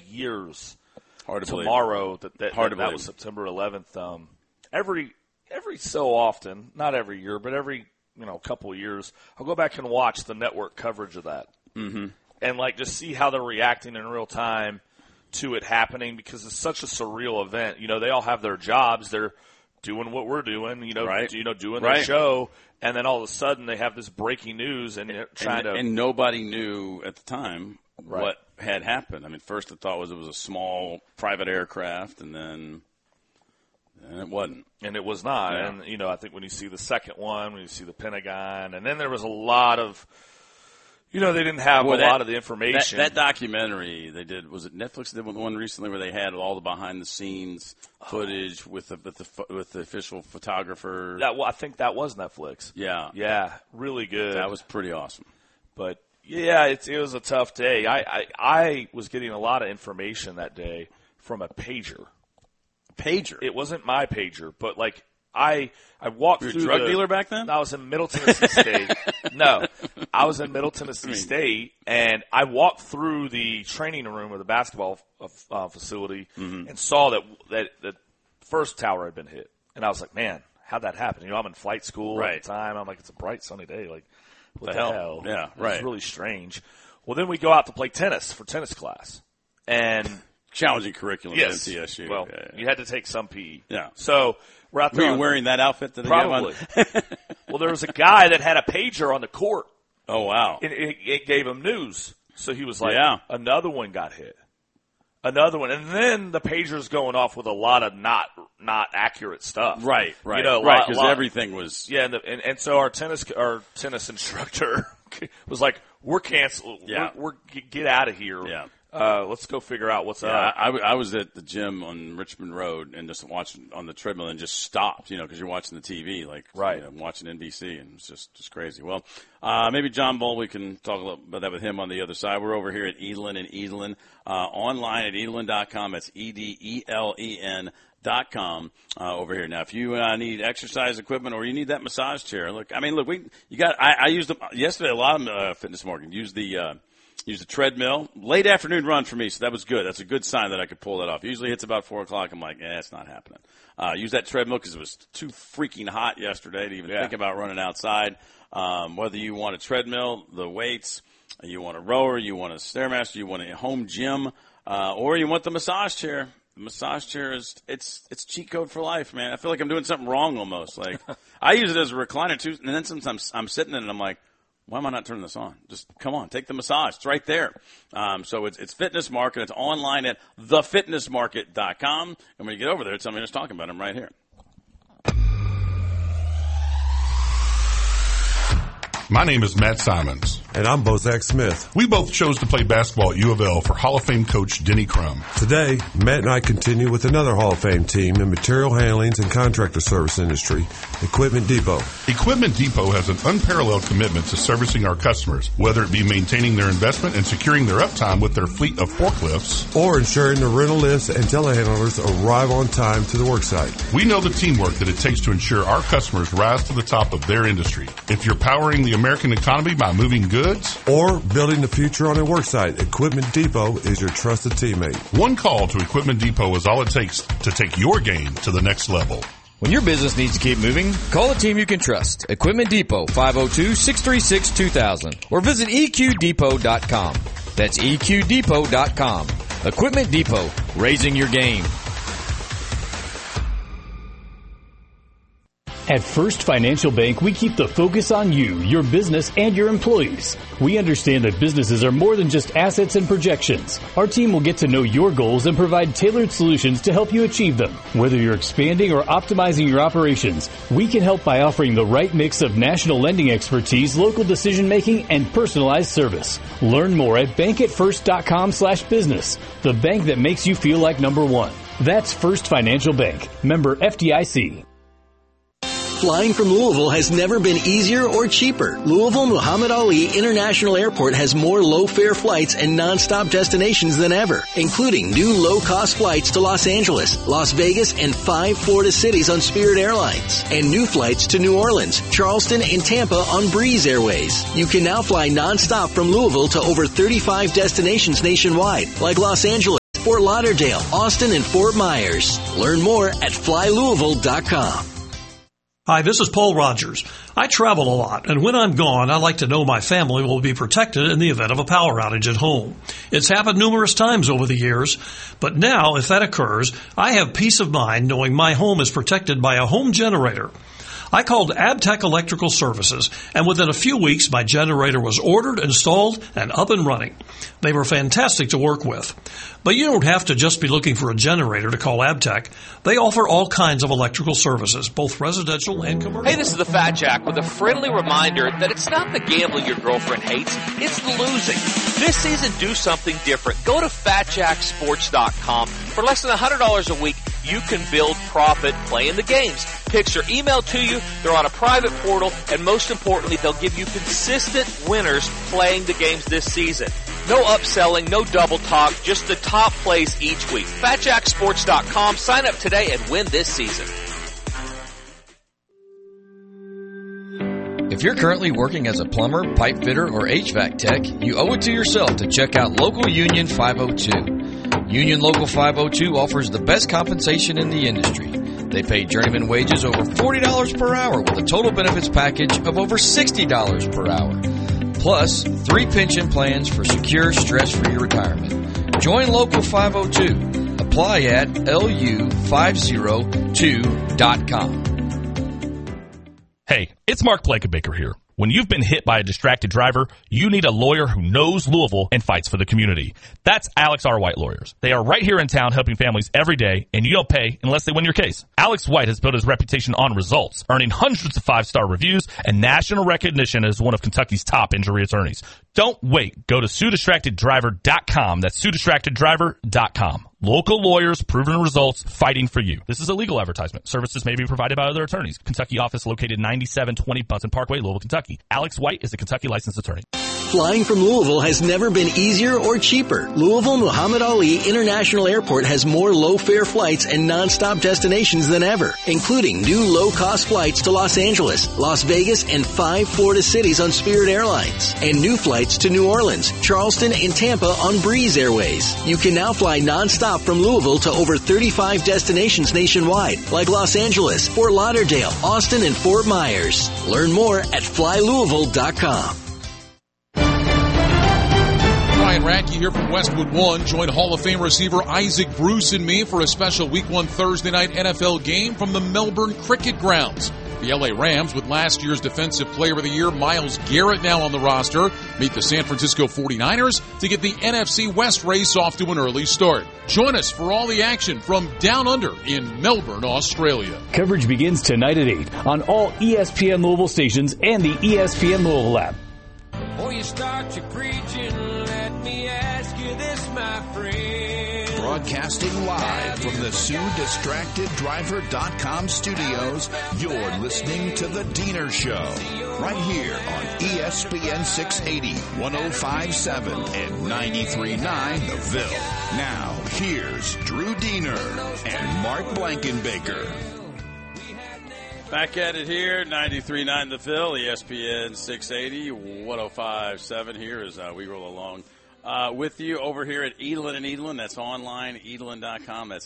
years Hard to tomorrow believe. that was September 11th. Every so often, not every year, but every couple of years, I'll go back and watch the network coverage of that, and just see how they're reacting in real time to it happening, because it's such a surreal event. They all have their jobs. They're doing what we're doing, doing their show, and then all of a sudden they have this breaking news, and they're trying to. And nobody knew at the time what had happened. I mean, first the thought was it was a small private aircraft, and then it wasn't. And it was not. Yeah. And, I think when you see the second one, when you see the Pentagon, and then there was a lot of, they didn't have a lot of the information. That documentary they did, was it Netflix did one recently where they had all the behind-the-scenes footage with the official photographer? I think that was Netflix. Yeah. Yeah, really good. That was pretty awesome. But, yeah, it was a tough day. I was getting a lot of information that day from a pager. Pager? It wasn't my pager, but, I walked through. You were a drug dealer back then? I was in Middle Tennessee State. No, I was in Middle Tennessee State, and I walked through the training room of the basketball facility and saw that the first tower had been hit. And I was like, man, how'd that happen? I'm in flight school at the time. I'm like, it's a bright, sunny day. Like, what the hell? Yeah, It was really strange. Well, then we go out to play tennis for tennis class. And challenging curriculum at MTSU. Well, you had to take some PE. Yeah. So we're out there. Were you wearing that outfit that probably? Well, there was a guy that had a pager on the court. Oh, wow. It gave him news. So he was like, another one got hit. Another one. And then the pager's going off with a lot of not accurate stuff. Right. Because everything was. Yeah, and so our tennis instructor was like, we're canceled. Yeah. We're get out of here. Yeah. Let's go figure out what's up. I was at the gym on Richmond Road and just watching on the treadmill and just stopped, because you're watching the TV, watching NBC, and it's just crazy. Well, maybe John Bull, we can talk a little about that with him on the other side. We're over here at Edelin and Edelin, online at Edelin.com. That's EDELEN.com over here. Now, if you need exercise equipment or you need that massage chair, I used them yesterday. A lot of Fitness Market used the treadmill. Late afternoon run for me, so that was good. That's a good sign that I could pull that off. Usually it's about 4 o'clock. I'm like, it's not happening. Use that treadmill because it was too freaking hot yesterday to even think about running outside. Whether you want a treadmill, the weights, you want a rower, you want a Stairmaster, you want a home gym, or you want the massage chair. The massage chair it's cheat code for life, man. I feel like I'm doing something wrong almost. Like I use it as a recliner too, and then sometimes I'm sitting in it and I'm like, why am I not turning this on? Just come on, take the massage. It's right there. So it's Fitness Market. It's online at thefitnessmarket.com. And when you get over there, somebody just talking about them right here. My name is Matt Simons. And I'm Bozak Smith. We both chose to play basketball at U of L for Hall of Fame coach Denny Crum. Today, Matt and I continue with another Hall of Fame team in material handlings and contractor service industry, Equipment Depot. Equipment Depot has an unparalleled commitment to servicing our customers, whether it be maintaining their investment and securing their uptime with their fleet of forklifts, or ensuring the rental lifts and telehandlers arrive on time to the worksite. We know the teamwork that it takes to ensure our customers rise to the top of their industry. If you're powering the American economy by moving goods or building the future on a worksite, Equipment Depot is your trusted teammate. One call to Equipment Depot is all it takes to take your game to the next level. When your business needs to keep moving, call a team you can trust. Equipment Depot, 502-636-2000, or visit EQDepot.com. That's EQDepot.com. Equipment Depot, raising your game. At First Financial Bank, we keep the focus on you, your business, and your employees. We understand that businesses are more than just assets and projections. Our team will get to know your goals and provide tailored solutions to help you achieve them. Whether you're expanding or optimizing your operations, we can help by offering the right mix of national lending expertise, local decision-making, and personalized service. Learn more at bankatfirst.com/business, the bank that makes you feel like number one. That's First Financial Bank, member FDIC. Flying from Louisville has never been easier or cheaper. Louisville Muhammad Ali International Airport has more low-fare flights and non-stop destinations than ever, including new low-cost flights to Los Angeles, Las Vegas, and 5 Florida cities on Spirit Airlines, and new flights to New Orleans, Charleston, and Tampa on Breeze Airways. You can now fly non-stop from Louisville to over 35 destinations nationwide, like Los Angeles, Fort Lauderdale, Austin, and Fort Myers. Learn more at flylouisville.com. Hi, this is Paul Rogers. I travel a lot, and when I'm gone, I like to know my family will be protected in the event of a power outage at home. It's happened numerous times over the years, but now, if that occurs, I have peace of mind knowing my home is protected by a home generator. I called Abtech Electrical Services, and within a few weeks, my generator was ordered, installed, and up and running. They were fantastic to work with. But you don't have to just be looking for a generator to call Abtech. They offer all kinds of electrical services, both residential and commercial. Hey, this is the Fat Jack with a friendly reminder that it's not the gambling your girlfriend hates, it's the losing. This season, do something different. Go to FatJackSports.com. For less than $100 a week, you can build profit playing the games. Picks are emailed to you, they're on a private portal, and most importantly, they'll give you consistent winners playing the games this season. No upselling, no double talk, just the top plays each week. FatJackSports.com. Sign up today and win this season. If you're currently working as a plumber, pipe fitter, or HVAC tech, you owe it to yourself to check out Local Union 502. Union Local 502 offers the best compensation in the industry. They pay journeyman wages over $40 per hour with a total benefits package of over $60 per hour. Plus, 3 pension plans for secure, stress-free retirement. Join Local 502. Apply at lu502.com. Hey, it's Mark Blankenbaker here. When you've been hit by a distracted driver, you need a lawyer who knows Louisville and fights for the community. That's Alex R. White Lawyers. They are right here in town helping families every day, and you don't pay unless they win your case. Alex White has built his reputation on results, earning hundreds of 5-star reviews and national recognition as one of Kentucky's top injury attorneys. Don't wait. Go to SueDistractedDriver.com. That's SueDistractedDriver.com. Local lawyers, proven results, fighting for you. This is a legal advertisement. Services may be provided by other attorneys. Kentucky office located 9720 Bunsen Parkway, Louisville, Kentucky. Alex White is a Kentucky licensed attorney. Flying from Louisville has never been easier or cheaper. Louisville Muhammad Ali International Airport has more low-fare flights and non-stop destinations than ever, including new low-cost flights to Los Angeles, Las Vegas, and 5 Florida cities on Spirit Airlines, and new flights to New Orleans, Charleston, and Tampa on Breeze Airways. You can now fly non-stop from Louisville to over 35 destinations nationwide, like Los Angeles, Fort Lauderdale, Austin, and Fort Myers. Learn more at flylouisville.com. Ryan Radke here from Westwood One. Join Hall of Fame receiver Isaac Bruce and me for a special Week 1 Thursday night NFL game from the Melbourne Cricket Grounds. The LA Rams, with last year's Defensive Player of the Year Myles Garrett now on the roster, meet the San Francisco 49ers to get the NFC West race off to an early start. Join us for all the action from Down Under in Melbourne, Australia. Coverage begins tonight at 8 on all ESPN Louisville stations and the ESPN Louisville app. Before you start your preaching, let me ask you this, my friend. Broadcasting live from the SueDistractedDriver.com studios, you're listening to The Diener Show, right here on ESPN 680, 105.7, and 93.9 The Ville. Now, here's Drew Diener and Mark Blankenbaker. Back at it here, 93.9 The Ville, ESPN 680, 105.7 here as we roll along with you over here at Edelen and Edelen. That's online, edelen.com. That's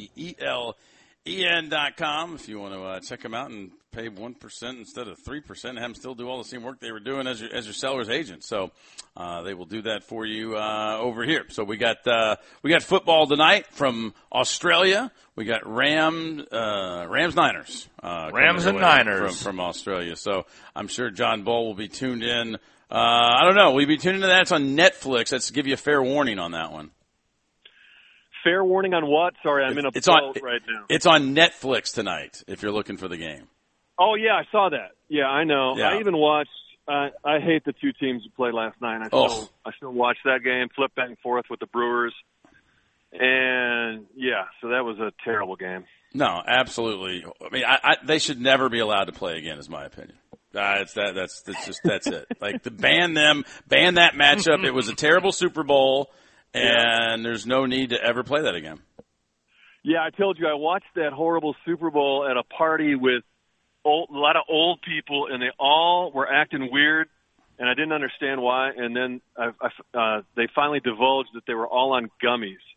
EDLEN.com. If you want to check them out and pay 1% instead of 3% and have them still do all the same work they were doing as your seller's agent. So they will do that for you over here. So we got football tonight from Australia. We got Rams Niners. Rams and Niners from Australia. So I'm sure John Bull will be tuned in. I don't know. Will you be tuned into that? It's on Netflix. Let's give you a fair warning on that one. Fair warning on what? Sorry, I'm in a boat right now. It's on Netflix tonight if you're looking for the game. Oh, yeah, I saw that. Yeah, I know. Yeah. I even watched I hate the two teams who played last night. I still watched that game, flip back and forth with the Brewers. And, yeah, so that was a terrible game. No, absolutely. I mean, they should never be allowed to play again, is my opinion. That's it. Like, ban that matchup. It was a terrible Super Bowl, and there's no need to ever play that again. Yeah, I told you I watched that horrible Super Bowl at a party with a lot of old people, and they all were acting weird, and I didn't understand why. And then they finally divulged that they were all on gummies.